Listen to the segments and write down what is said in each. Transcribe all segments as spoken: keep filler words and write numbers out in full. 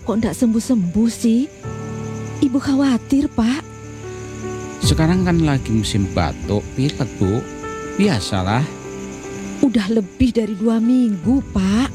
kok ndak sembuh-sembuh sih? Ibu khawatir, Pak. Sekarang kan lagi musim batuk, pilek, Bu. Biasalah. Udah lebih dari dua minggu, Pak.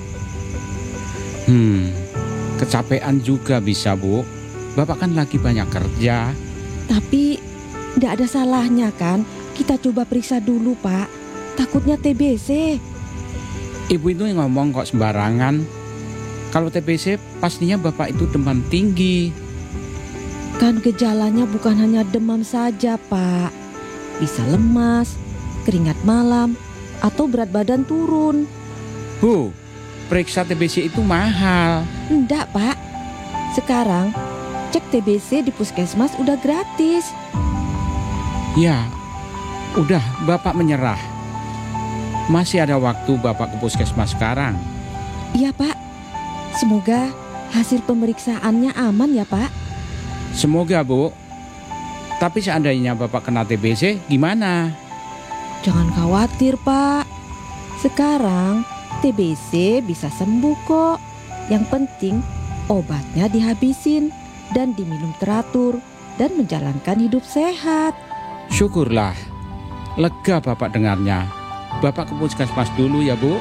Hmm, kecapean juga bisa, Bu. Bapak kan lagi banyak kerja. Tapi ndak ada salahnya kan kita coba periksa dulu, Pak. Takutnya T B C. Ibu itu ngomong kok sembarangan. Kalau T B C pastinya Bapak itu demam tinggi. Kan gejalanya bukan hanya demam saja, Pak. Bisa lemas, keringat malam, atau berat badan turun. Bu, periksa T B C itu mahal. Enggak, Pak. Sekarang cek T B C di puskesmas udah gratis. Ya, udah Bapak menyerah. Masih ada waktu Bapak ke puskesmas sekarang. Iya, Pak. Semoga hasil pemeriksaannya aman ya, Pak. Semoga, Bu. Tapi seandainya Bapak kena T B C, gimana? Jangan khawatir, Pak. Sekarang T B C bisa sembuh kok. Yang penting obatnya dihabisin dan diminum teratur dan menjalankan hidup sehat. Syukurlah. Lega Bapak dengarnya. Bapak ke puskesmas dulu ya, Bu.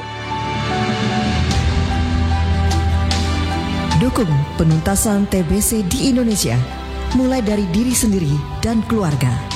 Dukung penuntasan T B C di Indonesia, mulai dari diri sendiri dan keluarga.